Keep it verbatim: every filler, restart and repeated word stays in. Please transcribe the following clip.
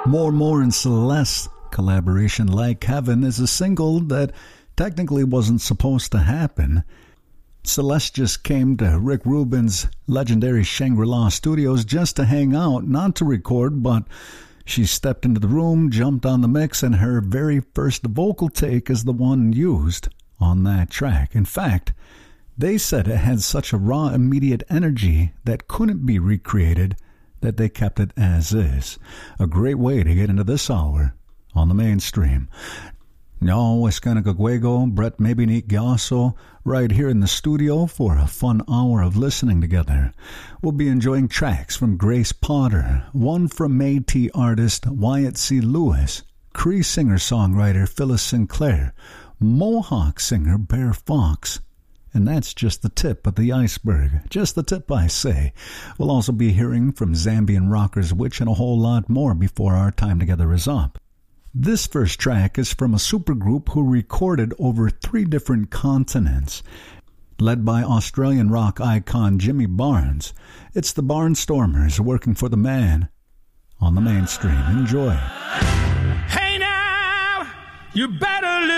More More and Celeste collaboration Like Heaven is a single that technically wasn't supposed to happen. Celeste just came to Rick Rubin's legendary Shangri-La Studios just to hang out, not to record, but she stepped into the room, jumped on the mix, and her very first vocal take is the one used on that track. In fact, they said it had such a raw, immediate energy that couldn't be recreated, that they kept it as is. A great way to get into this hour on the mainstream. No, es Canacagüego, Brett Maybinique Gasso, right here in the studio for a fun hour of listening together. We'll be enjoying tracks from Grace Potter, one from Métis artist Wyatt C. Lewis, Cree singer-songwriter Phyllis Sinclair, Mohawk singer Bear Fox. And that's just the tip of the iceberg. Just the tip, I say. We'll also be hearing from Zambian rockers Witch and a whole lot more before our time together is up. This first track is from a supergroup who recorded over three different continents, led by Australian rock icon Jimmy Barnes. It's the Barnstormers working for the man on the mainstream. Enjoy. Hey now, you better live.